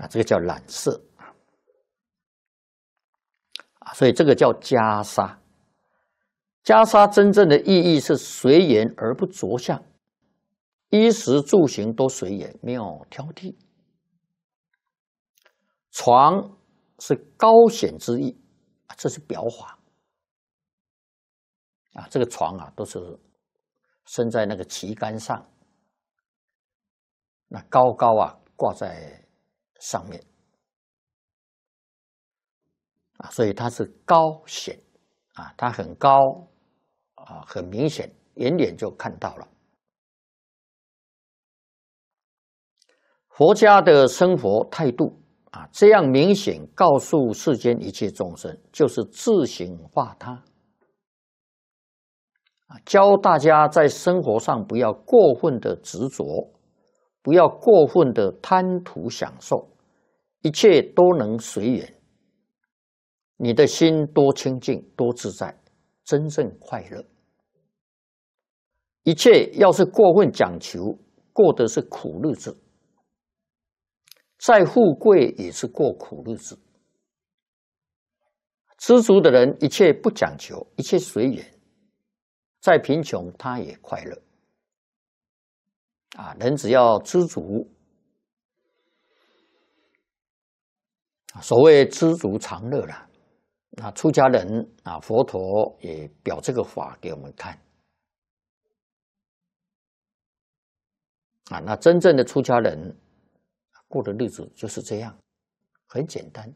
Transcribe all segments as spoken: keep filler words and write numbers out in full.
啊，这个叫染色啊，所以这个叫袈裟。袈裟真正的意义是随缘而不着相，衣食住行都随缘，没有挑剔。床是高显之意，这是表法啊。这个床啊，都是升在那个旗杆上，那高高啊挂在上面啊，所以它是高显啊，它很高啊，很明显，远远就看到了。佛家的生活态度啊，这样明显告诉世间一切众生，就是自行化他啊，教大家在生活上不要过分的执着，不要过分的贪图享受，一切都能随缘。你的心多清净，多自在，真正快乐。一切要是过分讲求，过的是苦日子。再富贵也是过苦日子。知足的人，一切不讲求，一切随缘。再贫穷，他也快乐。啊，人只要知足，所谓知足常乐啦。那出家人啊，佛陀也表这个法给我们看。啊，那真正的出家人过的日子就是这样，很简单。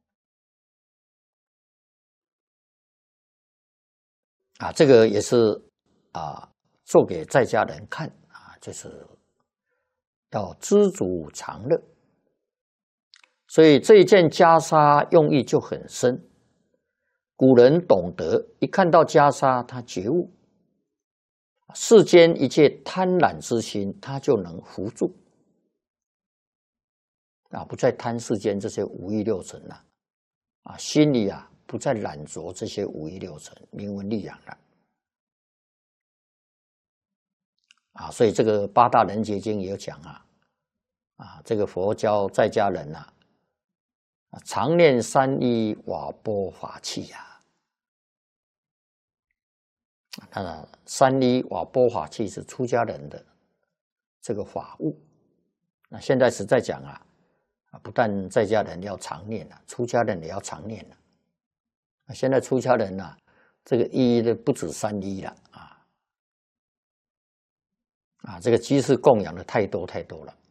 啊，这个也是啊，做给在家人看啊，就是要知足常乐。所以这一件袈裟用意就很深。古人懂得，一看到袈裟，他觉悟，世间一切贪婪之心，他就能伏住。啊，不再贪世间这些五欲六尘了，啊，心里啊不再染着这些五欲六尘、名闻利养了，啊，所以这个八大人觉经也有讲啊，啊，这个佛教在家人呐、啊，常念三依瓦钵法器呀、啊，那三依瓦钵法器是出家人的这个法物，那现在实在讲啊。不但在家人要常念了，出家人也要常念了。现在出家人啊，这个依的不止三依了啊，啊，这个居士供养的太多太多了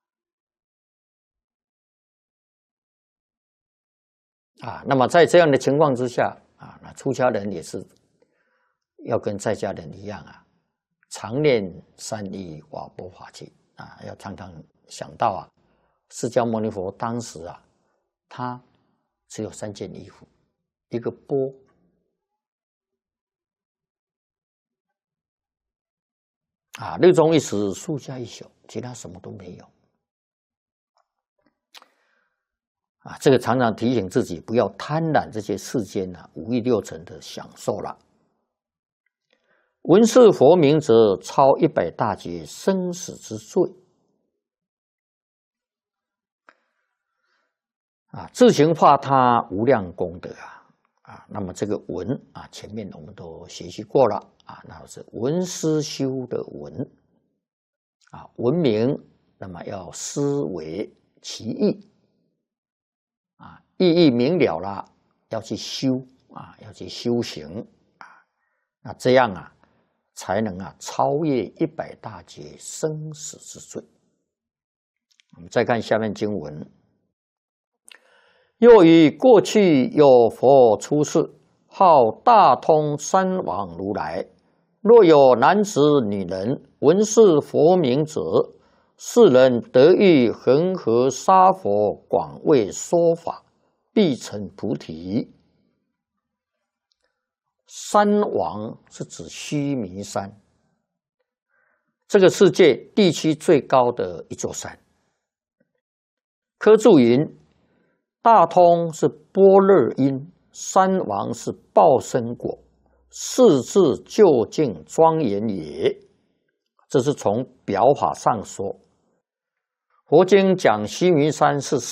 啊。那么在这样的情况之下啊，那出家人也是要跟在家人一样啊，常念三依瓦钵法器啊，要常常想到啊。释迦牟尼佛当时啊，他只有三件衣服，一个钵，啊，日中一时，宿下一宿，其他什么都没有。啊，这个常常提醒自己不要贪婪这些世间啊五欲六尘的享受了。闻是佛名者，超一百大劫生死之罪。啊，自行化他无量功德啊啊！那么这个闻啊，前面我们都学习过了啊，那是闻思修的闻啊，闻名，那么要思维其意啊，意义明了了，要去修啊，要去修行啊，那这样啊，才能啊超越一百大劫生死之罪。我们再看下面经文。又于过去有佛出世，号大通三王如来。若有男子女人闻是佛名者，是人得遇恒河沙佛广为说法，必成菩提。三王是指须弥山，这个世界地区最高的一座山。科注云。大通是般若因，三王是报身果，四字究竟庄严也。这是从表法上说。佛经讲须弥山是